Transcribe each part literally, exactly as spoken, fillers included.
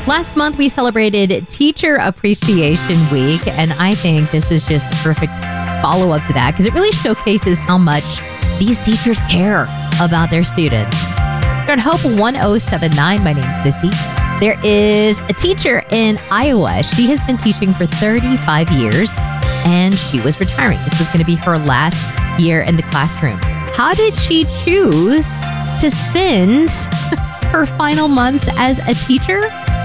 Last month, we celebrated Teacher Appreciation Week, and I think this is just the perfect follow-up to that because it really showcases how much these teachers care about their students. Here at Hope one oh seven point nine, my name's Missy. There is a teacher in Iowa. She has been teaching for thirty-five years, and she was retiring. This was going to be her last year in the classroom. How did she choose to spend her final months as a teacher?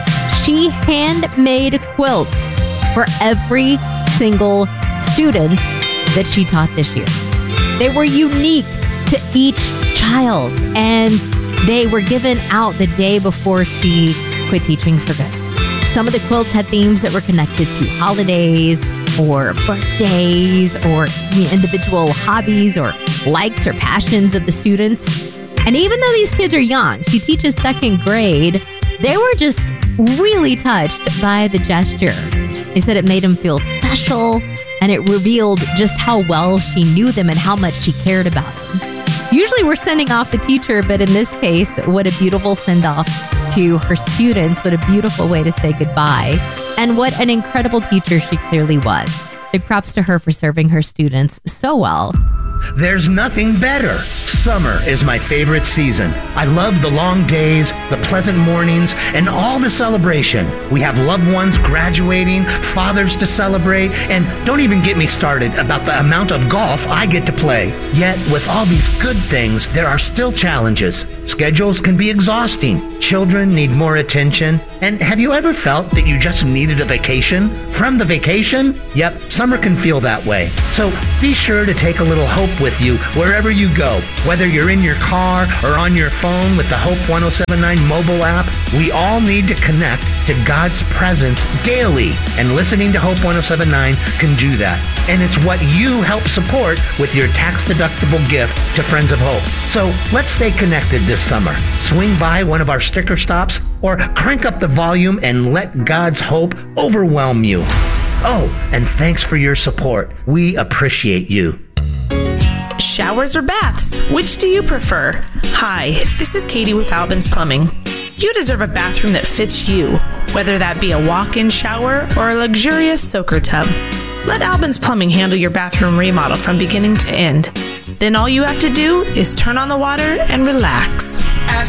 She handmade quilts for every single student that she taught this year. They were unique to each child, and they were given out the day before she quit teaching for good. Some of the quilts had themes that were connected to holidays or birthdays or individual hobbies or likes or passions of the students. And even though these kids are young, she teaches second grade, they were just really touched by the gesture. They said it made them feel special, and it revealed just how well she knew them and how much she cared about them. Usually we're sending off the teacher, but in this case, what a beautiful send-off to her students. What a beautiful way to say goodbye. And what an incredible teacher she clearly was. Big props to her for serving her students so well. There's nothing better. Summer is my favorite season. I love the long days, the pleasant mornings, and all the celebration. We have loved ones graduating, fathers to celebrate, and don't even get me started about the amount of golf I get to play. Yet, with all these good things, there are still challenges. Schedules can be exhausting. Children need more attention. And have you ever felt that you just needed a vacation from the vacation? Yep, summer can feel that way. So be sure to take a little hope with you wherever you go. Whether you're in your car or on your phone with the Hope one oh seven point nine mobile app, we all need to connect to God's presence daily. And listening to Hope one oh seven point nine can do that. And it's what you help support with your tax-deductible gift to Friends of Hope. So let's stay connected this summer. Swing by one of our sticker stops or crank up the volume and let God's hope overwhelm you. Oh, and thanks for your support. We appreciate you. Showers or baths? Which do you prefer? Hi, this is Katie with Albin's Plumbing. You deserve a bathroom that fits you, whether that be a walk-in shower or a luxurious soaker tub. Let Albin's Plumbing handle your bathroom remodel from beginning to end. Then all you have to do is turn on the water and relax.